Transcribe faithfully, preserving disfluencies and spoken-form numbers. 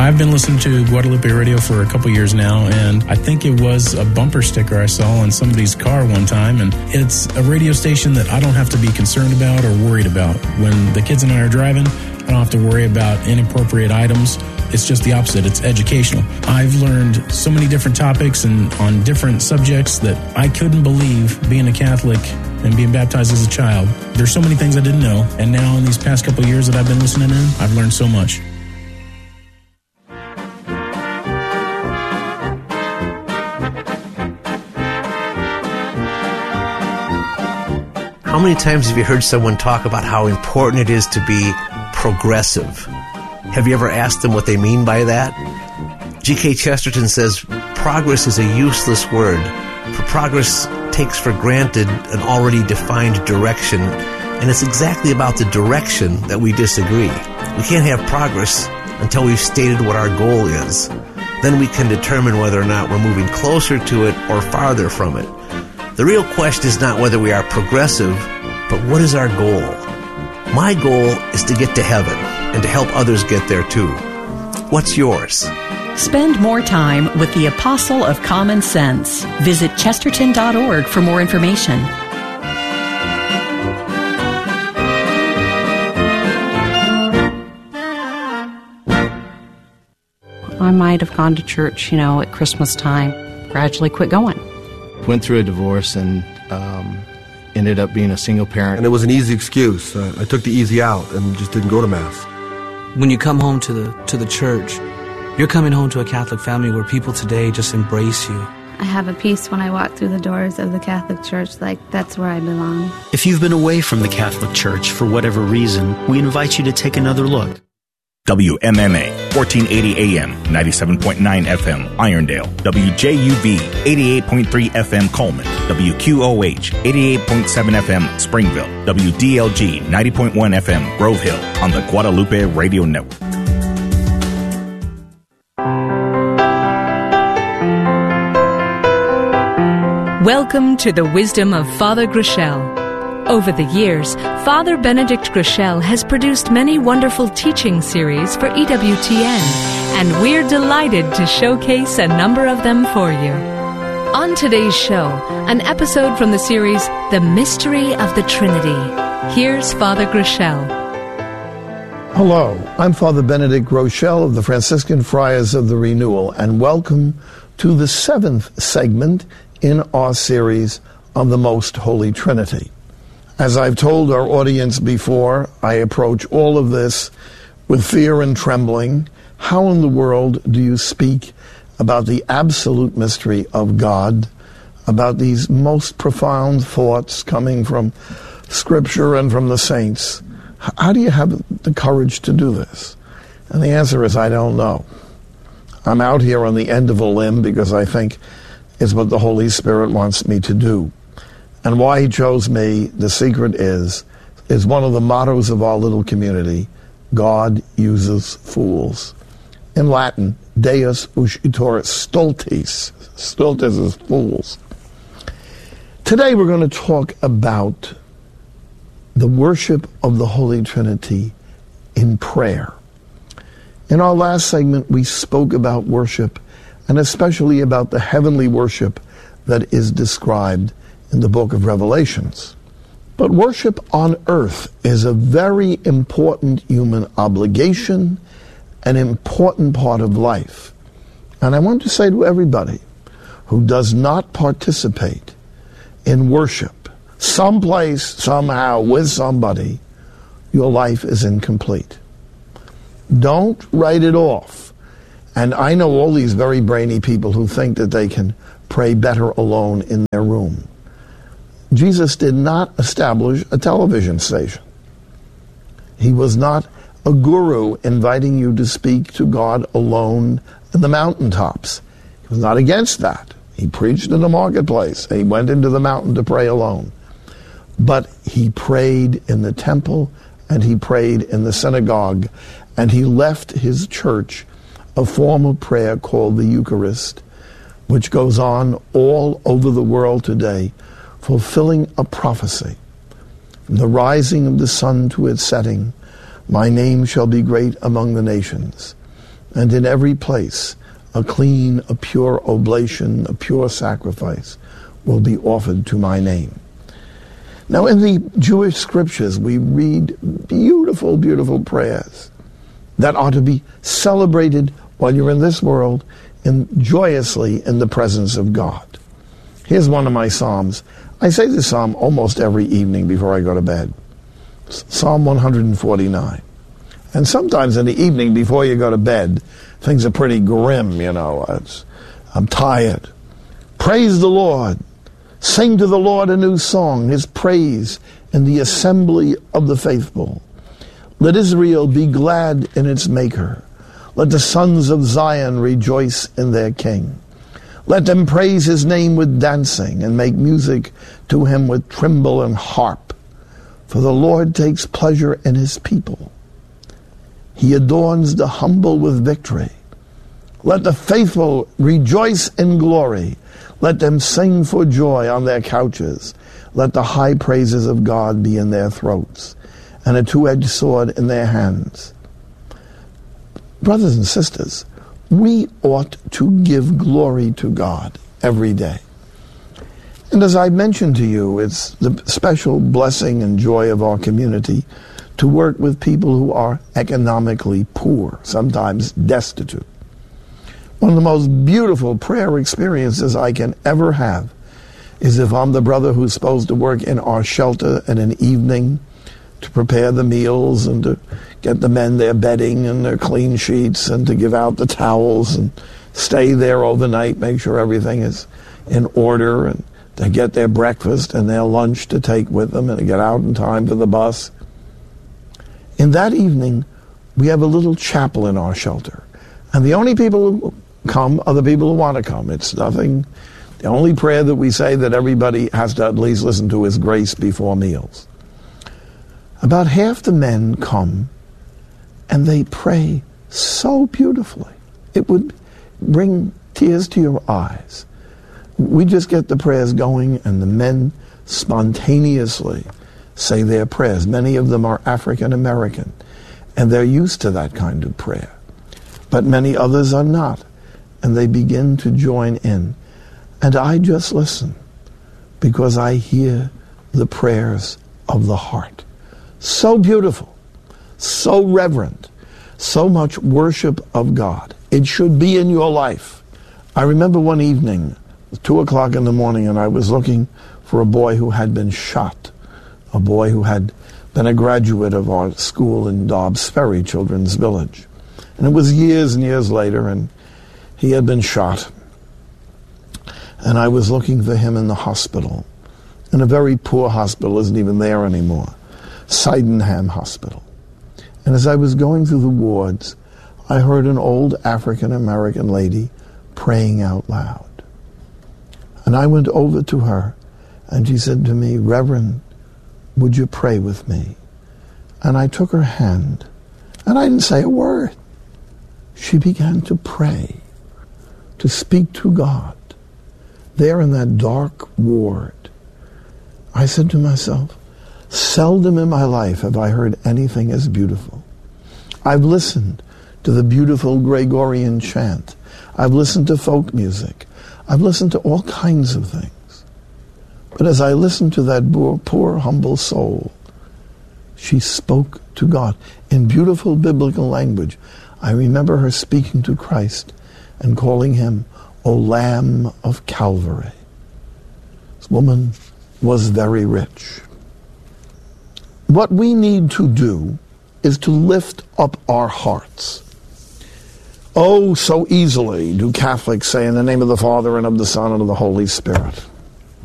I've been listening to Guadalupe Radio for a couple years now, and I think it was a bumper sticker I saw on somebody's car one time, and it's a radio station that I don't have to be concerned about or worried about. When the kids and I are driving, I don't have to worry about inappropriate items. It's just the opposite. It's educational. I've learned so many different topics and on different subjects that I couldn't believe being a Catholic and being baptized as a child. There's so many things I didn't know, and now in these past couple of years that I've been listening in, I've learned so much. How many times have you heard someone talk about how important it is to be progressive? Have you ever asked them what they mean by that? G K Chesterton says, progress is a useless word, for progress takes for granted an already defined direction, and it's exactly about the direction that we disagree. We can't have progress until we've stated what our goal is. Then we can determine whether or not we're moving closer to it or farther from it. The real question is not whether we are progressive, but what is our goal? My goal is to get to heaven and to help others get there too. What's yours? Spend more time with the Apostle of Common Sense. Visit chesterton dot org for more information. I might have gone to church, you know, at Christmas time, gradually quit going. Went through a divorce and um, ended up being a single parent. And it was an easy excuse. Uh, I took the easy out and just didn't go to Mass. When you come home to the to the church, you're coming home to a Catholic family where people today just embrace you. I have a peace when I walk through the doors of the Catholic Church, like that's where I belong. If you've been away from the Catholic Church for whatever reason, we invite you to take another look. W M M A, fourteen eighty A M, ninety-seven point nine F M, Irondale. W J U V, eighty-eight point three F M, Coleman. W Q O H, eighty-eight point seven F M, Springville. W D L G, ninety point one F M, Grove Hill, on the Guadalupe Radio Network. Welcome to the Wisdom of Father Groeschel. Over the years, Father Benedict Groeschel has produced many wonderful teaching series for E W T N, and we're delighted to showcase a number of them for you. On today's show, an episode from the series, The Mystery of the Trinity. Here's Father Groeschel. Hello, I'm Father Benedict Groeschel of the Franciscan Friars of the Renewal, and welcome to the seventh segment in our series on the Most Holy Trinity. As I've told our audience before, I approach all of this with fear and trembling. How in the world do you speak about the absolute mystery of God, about these most profound thoughts coming from Scripture and from the saints? How do you have the courage to do this? And the answer is, I don't know. I'm out here on the end of a limb because I think it's what the Holy Spirit wants me to do. And why he chose me, the secret is, is one of the mottos of our little community: God uses fools. In Latin, Deus usitur stultis. Stultis is fools. Today we're going to talk about the worship of the Holy Trinity in prayer. In our last segment, we spoke about worship, and especially about the heavenly worship that is described in the book of Revelations. But worship on earth is a very important human obligation, an important part of life. And I want to say to everybody who does not participate in worship, someplace, somehow, with somebody, your life is incomplete. Don't write it off. And I know all these very brainy people who think that they can pray better alone in their room. Jesus did not establish a television station. He was not a guru inviting you to speak to God alone in the mountaintops. He was not against that. He preached in the marketplace. He went into the mountain to pray alone. But he prayed in the temple, and he prayed in the synagogue, and he left his church a form of prayer called the Eucharist, which goes on all over the world today, fulfilling a prophecy. From the rising of the sun to its setting, my name shall be great among the nations. And in every place, a clean, a pure oblation, a pure sacrifice will be offered to my name. Now, in the Jewish scriptures, we read beautiful, beautiful prayers that are to be celebrated while you're in this world and joyously in the presence of God. Here's one of my psalms. I say this psalm almost every evening before I go to bed. Psalm one forty-nine. And sometimes in the evening before you go to bed, things are pretty grim, you know. It's, I'm tired. Praise the Lord. Sing to the Lord a new song, his praise in the assembly of the faithful. Let Israel be glad in its maker. Let the sons of Zion rejoice in their king. Let them praise his name with dancing and make music to him with timbrel and harp. For the Lord takes pleasure in his people. He adorns the humble with victory. Let the faithful rejoice in glory. Let them sing for joy on their couches. Let the high praises of God be in their throats, and a two-edged sword in their hands. Brothers and sisters, we ought to give glory to God every day. And as I mentioned to you, it's the special blessing and joy of our community to work with people who are economically poor, sometimes destitute. One of the most beautiful prayer experiences I can ever have is if I'm the brother who's supposed to work in our shelter in an evening to prepare the meals and to get the men their bedding and their clean sheets and to give out the towels and stay there overnight, make sure everything is in order, and to get their breakfast and their lunch to take with them and to get out in time for the bus. In that evening, we have a little chapel in our shelter. And the only people who come are the people who want to come. It's nothing. The only prayer that we say that everybody has to at least listen to is grace before meals. About half the men come and they pray so beautifully. It would bring tears to your eyes. We just get the prayers going and the men spontaneously say their prayers. Many of them are African American and they're used to that kind of prayer. But many others are not. And they begin to join in. And I just listen because I hear the prayers of the heart. So beautiful, so reverent, so much worship of God. It should be in your life. I remember one evening, two o'clock in the morning, and I was looking for a boy who had been shot, a boy who had been a graduate of our school in Dobbs Ferry Children's Village. And it was years and years later, and he had been shot. And I was looking for him in the hospital, in a very poor hospital, isn't even there anymore, Sydenham Hospital. And as I was going through the wards, I heard an old African-American lady praying out loud. And I went over to her, and she said to me, "Reverend, would you pray with me?" And I took her hand, and I didn't say a word. She began to pray, to speak to God. There in that dark ward, I said to myself, seldom in my life have I heard anything as beautiful. I've listened to the beautiful Gregorian chant. I've listened to folk music. I've listened to all kinds of things. But as I listened to that poor, poor humble soul, she spoke to God in beautiful biblical language. I remember her speaking to Christ and calling him, "O Lamb of Calvary." This woman was very rich. What we need to do is to lift up our hearts. Oh, so easily do Catholics say, "In the name of the Father, and of the Son, and of the Holy Spirit."